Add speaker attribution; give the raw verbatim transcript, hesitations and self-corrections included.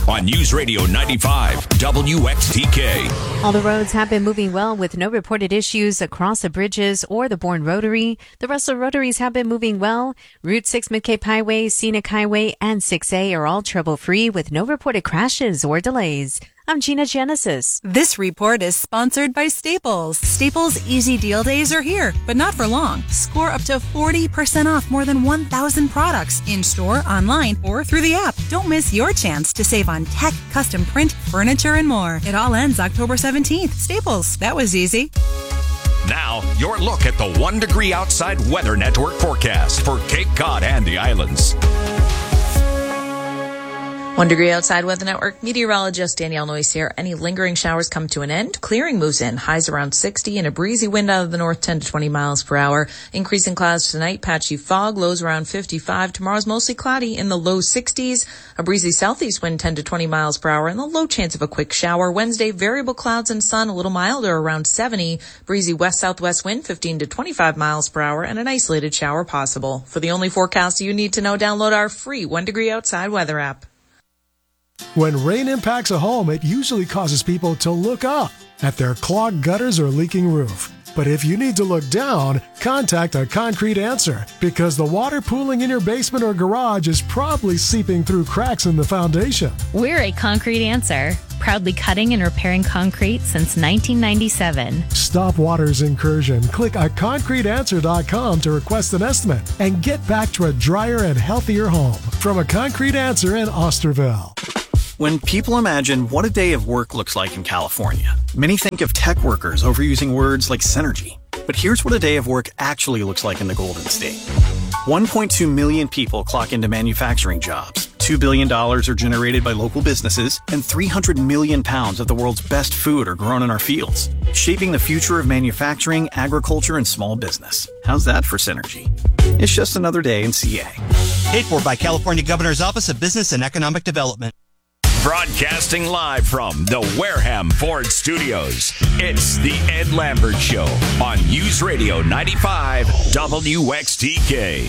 Speaker 1: on News Radio ninety-five W X T K.
Speaker 2: All the roads have been moving well with no reported issues across the bridges or the Bourne Rotary. The Russell Rotaries have been moving well. Route six Midcape Highway, Scenic Highway, and six A are all trouble-free with no reported crashes or delays. I'm Gina Genesis.
Speaker 3: This report is sponsored by Staples. Staples Easy Deal Days are here, but not for long. Score up to forty percent off more than one thousand products in-store, online, or through the app. Don't miss your chance to save on tech, custom print, furniture, and more. It all ends October seventeenth. Staples. That was easy.
Speaker 1: Now, your look at the One Degree Outside Weather Network forecast for Cape Cod and the islands.
Speaker 4: One Degree Outside Weather Network meteorologist Danielle Noyce here. Any lingering showers come to an end. Clearing moves in. Highs around sixty and a breezy wind out of the north, ten to twenty miles per hour. Increasing clouds tonight. Patchy fog. Lows around fifty-five. Tomorrow's mostly cloudy in the low sixties. A breezy southeast wind, ten to twenty miles per hour, and the low chance of a quick shower. Wednesday, variable clouds and sun, a little milder, around seventy. Breezy west-southwest wind, fifteen to twenty-five miles per hour, and an isolated shower possible. For the only forecast you need to know, download our free One Degree Outside Weather app.
Speaker 5: When rain impacts a home, it usually causes people to look up at their clogged gutters or leaking roof. But if you need to look down, contact a Concrete Answer, because the water pooling in your basement or garage is probably seeping through cracks in the foundation.
Speaker 6: We're a Concrete Answer, proudly cutting and repairing concrete since nineteen ninety-seven.
Speaker 5: Stop water's incursion. Click a concrete answer dot com to request an estimate and get back to a drier and healthier home. From a Concrete Answer in Osterville.
Speaker 7: When people imagine what a day of work looks like in California, many think of tech workers overusing words like synergy. But here's what a day of work actually looks like in the Golden State. one point two million people clock into manufacturing jobs. two billion dollars are generated by local businesses, and three hundred million pounds of the world's best food are grown in our fields, shaping the future of manufacturing, agriculture, and small business. How's that for synergy? It's just another day in C A.
Speaker 8: Paid for by California Governor's Office of Business and Economic Development.
Speaker 1: Broadcasting live from the Wareham Ford Studios, it's the Ed Lambert Show on News Radio ninety-five W X T K.